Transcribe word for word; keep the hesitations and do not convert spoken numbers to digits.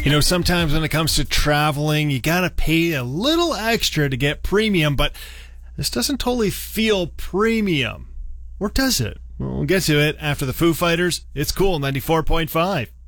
You know, sometimes when it comes to traveling, you gotta pay a little extra to get premium, but this doesn't totally feel premium. Or does it? Well, we'll get to it after the Foo Fighters. It's Cool ninety-four point five.